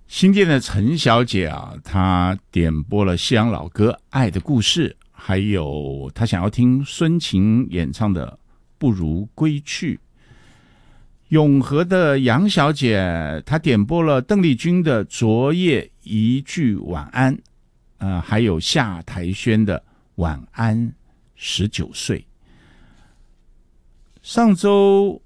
新店的陈小姐啊，她点播了西洋老歌《爱的故事》，还有她想要听孙晴演唱的《不如归去》。永和的杨小姐，她点播了邓丽君的《昨夜一句晚安》，还有夏台轩的《晚安19岁》。上周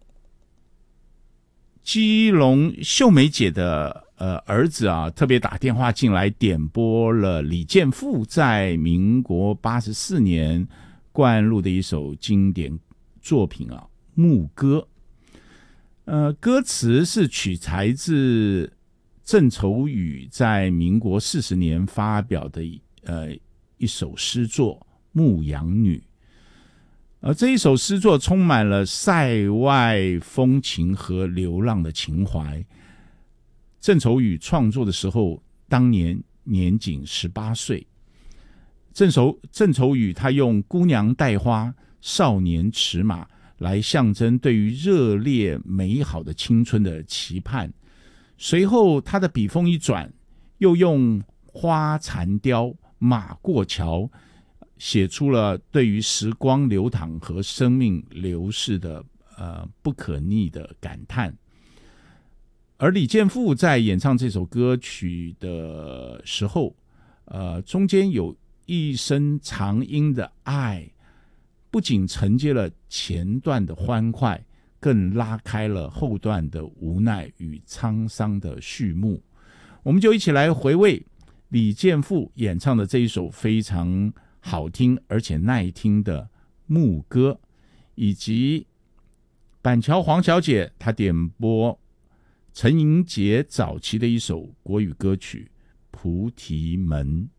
基隆秀梅姐的儿子啊，特别打电话进来点播了李健富在民国84年灌录的一首经典作品啊，《牧歌》。歌词是取材自郑愁予在民国40年发表的一首诗作《牧羊女》。这一首诗作充满了塞外风情和流浪的情怀。郑愁予创作的时候，当年年仅18岁。郑愁予他用姑娘带花，少年驰马来象征对于热烈美好的青春的期盼。随后他的笔锋一转，又用花残雕、马过桥写出了对于时光流淌和生命流逝的不可逆的感叹。而李健富在演唱这首歌曲的时候，中间有一声长音的爱，不仅承接了前段的欢快，更拉开了后段的无奈与沧桑的序幕。我们就一起来回味李健富演唱的这一首非常好听而且耐听的《牧歌》，以及板桥黄小姐她点播陈盈杰早期的一首国语歌曲《菩提门》。